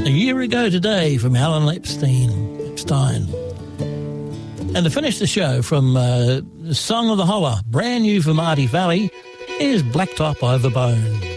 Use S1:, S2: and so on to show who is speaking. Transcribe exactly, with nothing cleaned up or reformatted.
S1: A year ago today from Alan Epstein. Epstein. And to finish the show from uh, the Song of the Holler, brand new from Artie Valley, is Blacktop Over Bone.